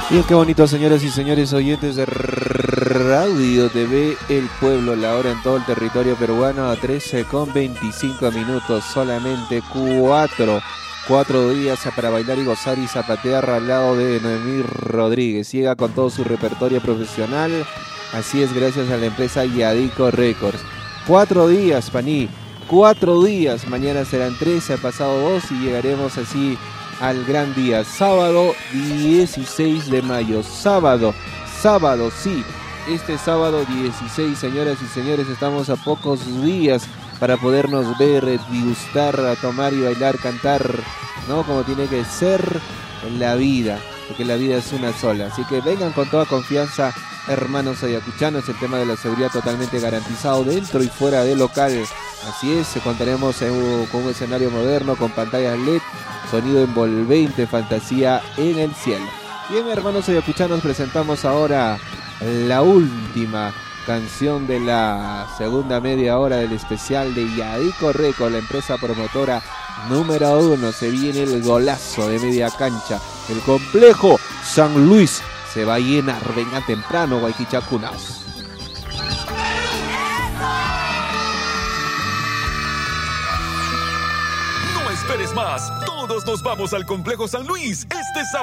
Bien, qué bonito, señoras y señores oyentes de Radio TV El Pueblo, la hora en todo el territorio peruano a 13:25, solamente cuatro días para bailar y gozar y zapatear al lado de Noemí Rodríguez. Llega con todo su repertorio profesional, así es, gracias a la empresa Yadico Records. 4 días, Paní, 4 días, mañana serán 13, pasado 2 y llegaremos así al gran día, sábado 16 de mayo, sábado, sí, este sábado 16, señoras y señores, estamos a pocos días para podernos ver, degustar, tomar y bailar, cantar, ¿no? Como tiene que ser en la vida, porque la vida es una sola, así que vengan con toda confianza, hermanos ayacuchanos, el tema de la seguridad totalmente garantizado dentro y fuera del local. Así es, contaremos con un escenario moderno, con pantallas LED, sonido envolvente, fantasía en el cielo. Bien, hermanos ayacuchanos, presentamos ahora la última canción de la segunda media hora del especial de Yadico Records, la empresa promotora número 1. Se viene el golazo de media cancha. El complejo San Luis se va a llenar. Venga temprano, Guayquichacunas. No esperes más. Todos nos vamos al complejo San Luis este sábado.